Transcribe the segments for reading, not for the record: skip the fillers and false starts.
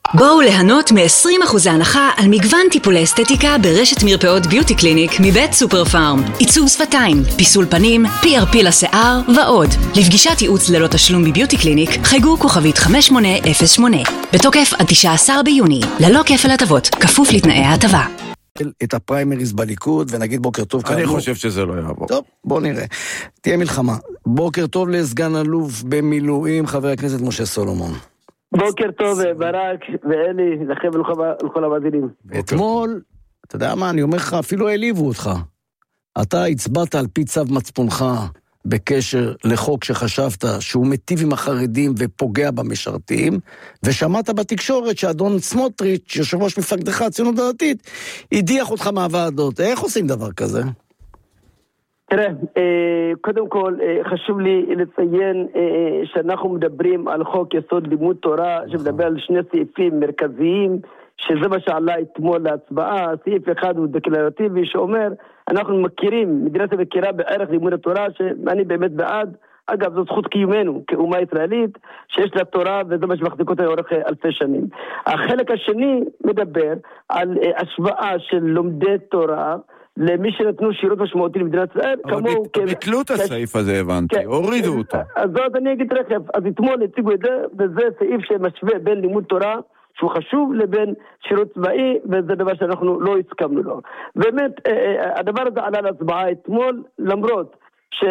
בואו ליהנות מ-20% הנחה על מגוון טיפולי אסתטיקה ברשת מרפאות ביוטי קליניק מבית סופר פארם. עיצוב שפתיים, פיסול פנים, PRP לשיער ועוד. לפגישת ייעוץ ללא תשלום בביוטי קליניק חייגו כוכבית 5808. בתוקף עד 19 ביוני, ללא כפל הטבות, כפוף לתנאי ההטבה. את הפריימריז בליכוד ונגיד בוקר טוב. אני חושב שזה לא יעבור. טוב, בוא נראה. תהיה מלחמה. בוקר טוב לסגן אלוף במילואים חבר הכנסת משה סולומון. בוקר טוב ברק ואלי, לכם ולכל המאזינים. אתמול, אתה יודע מה, אני אומר לך, אפילו העליבו אותך. אתה הצבעת על פי צו מצפונך בקשר לחוק שחשבת שהוא מטיב עם החרדים ופוגע במשרתים, ושמעת בתקשורת שאדון סמוטריץ', יושב ראש מפלגתך, הציונות הדתית, הדיח אותך מהוועדות. איך עושים דבר כזה? תראה, קודם כל חשוב לי לציין שאנחנו מדברים על חוק יסוד לימוד תורה, שמדבר על שני סעיפים מרכזיים, שזה מה שעלה אתמול להצבעה. סעיף אחד הוא דקלרטיבי שאומר, אנחנו מכירים, מדינת מכירה בערך לימוד התורה, שאני באמת בעד. אגב, זו זכות קיומנו כאומה ישראלית, שיש לה תורה, וזה מה שמחזיק אותה לאורך אלפי שנים. החלק השני מדבר על השוואה של לומדי תורה, למי שנתנו שירות משמעותי למדינת ישראל, כמוהו... אבל ביטלו את הסעיף הזה, הבנתי, הורידו אותו. אז זאת אני אגיד רכב, אז אתמול הציגו את זה, וזה סעיף שמשווה בין לימוד תורה, שהוא חשוב, לבין שירות צבאי, וזה דבר שאנחנו לא הסכמנו לו. באמת, הדבר הזה עלה להצבעה אתמול, למרות שהשר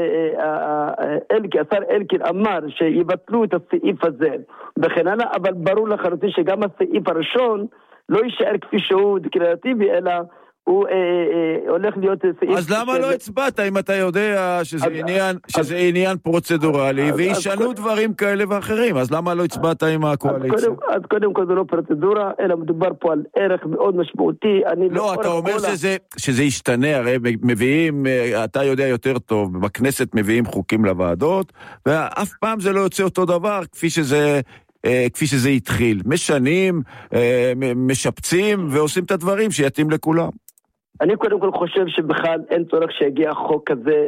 אלקין אמר שיבטלו את הסעיף הזה וכן הלאה, אבל ברור לחלוטין שגם הסעיף הראשון לא יישאר כפי שהוא דקלרטיבי, אלא הוא הולך להיות סעיף... אז למה לא הצבעת אם אתה יודע שזה עניין פרוצדורלי וישנו דברים כאלה ואחרים? אז למה לא הצבעת עם הקואליציה? אז קודם כל זה לא פרוצדורה, אלא מדובר פה על ערך מאוד משמעותי. לא, אתה אומר שזה ישתנה, הרי מביאים, אתה יודע יותר טוב, בכנסת מביאים חוקים לוועדות, ואף פעם זה לא יוצא אותו דבר כפי שזה התחיל. משנים, משפצים ועושים את הדברים שיתאים לכולם. אני קודם כל חושב שבכלל אין צורך שיגיע חוק כזה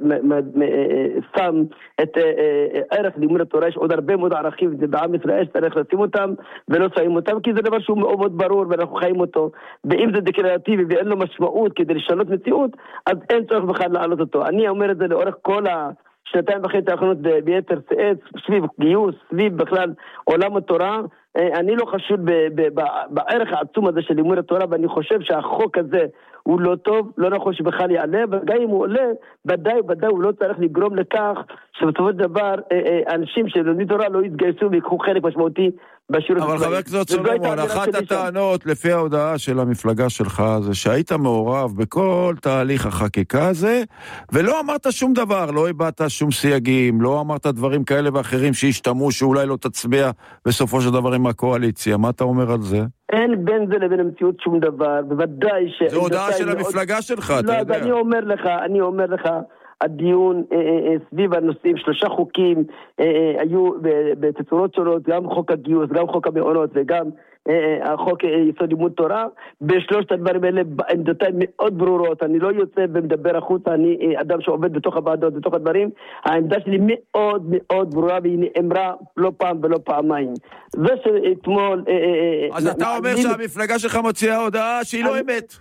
ששם את ערך לימוד התורה. יש עוד הרבה מאוד ערכים בעם ישראל שצריך לשים אותם ולא שמים אותם, כי זה דבר שהוא מאוד מאוד ברור ואנחנו חיים אותו, ואם זה דקלרטיבי ואין לו משמעות כדי לשנות מציאות, אז אין צורך בכלל להעלות אותו. אני אומר את זה לאורך כל שנתיים וחצי האחרונות ביתר שאת, סביב גיוס, סביב בכלל עולם התורה. אני לא חשוד בערך העצום הזה של לימוד התורה, ואני חושב שהחוק הזה הוא לא טוב, לא נכון שבכלל יעלה, וגם אם הוא עולה, ודאי הוא לא צריך לגרום לכך שבסופו של דבר אנשים שלומדים תורה לא יתגייסו ויקחו חלק משמעותי בשירות. אבל חבר הכנסת סולומון, אחת הטענות לפי ההודעה של המפלגה שלך זה שהיית מעורב בכל תהליך החקיקה הזה, ולא אמרת שום דבר, לא הבאת שום סייגים, לא אמרת דברים כאלה ואחרים שהשתמו שאולי לא תצביע בסופו של דבר עם הקואליציה. מה אתה אומר על זה? אין בין זה לבין המציאות שום דבר, בוודאי ש... זו הודעה של המפלגה שלך, אתה יודע. אני אומר לך, הדיון סביב הנושאים, 3 חוקים היו בתצורות שונות, גם חוק הגיוס, גם חוק המעונות וגם החוק יסוד לימוד תורה. בשלושת הדברים האלה עמדותיי מאוד ברורות, אני לא יוצא ומדבר החוצה, אני אדם שעובד בתוך הוועדות, בתוך הדברים. העמדה שלי מאוד מאוד ברורה, והיא נאמרה לא פעם ולא פעמיים. זה שאתמול... אז אתה אומר שהמפלגה שלך מוציאה הודעה שהיא לא אמת.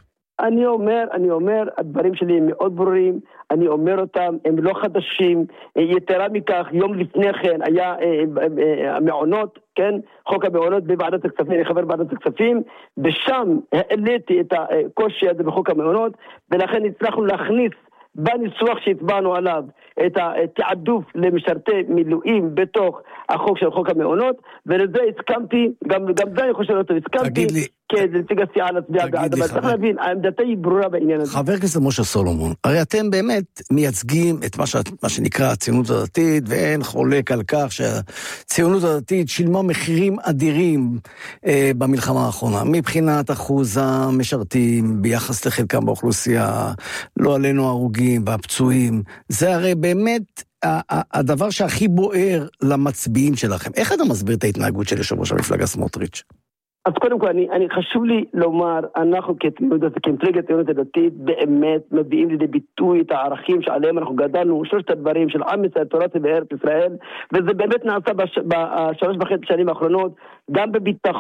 אני אומר, הדברים שלי הם מאוד ברורים, אני אומר אותם, הם לא חדשים. יתרה מכך, יום לפני כן היה המעונות, כן? חוק המעונות בוועדת הכספים, אני חבר ועדת הכספים, ושם העליתי את הקושי הזה בחוק המעונות, ולכן הצלחנו להכניס בניסוח שהצבענו עליו את התעדוף למשרתי מילואים בתוך החוק של חוק המעונות, ולזה הסכמתי, גם זה אני חושב אותו, הסכמתי כנציג הסיעה להצביע בעד, אבל צריך להבין, העמדתי היא ברורה בעניין הזה. חבר הכנסת משה סולומון, הרי אתם באמת מייצגים את מה שנקרא הציונות הדתית, ואין חולק על כך שהציונות הדתית שילמה מחירים אדירים במלחמה האחרונה, מבחינת אחוז המשרתים ביחס לחלקם באוכלוסייה, לא עלינו הרוגים והפצועים. זה הרי באמת הדבר שהכי בוער למצביעים שלכם. איך אתה מסביר את ההתנהגות של יושב ראש המפלגה סמוטריץ'? אז קודם כל, חשוב לי לומר, אנחנו כמפלגת הציונות הדתית באמת מביאים לידי ביטוי את הערכים שעליהם אנחנו גדלנו, 3 הדברים של עם ישראל, תורה וארץ ישראל, וזה באמת נעשה ב3.5 שנים האחרונות, גם בביטחון,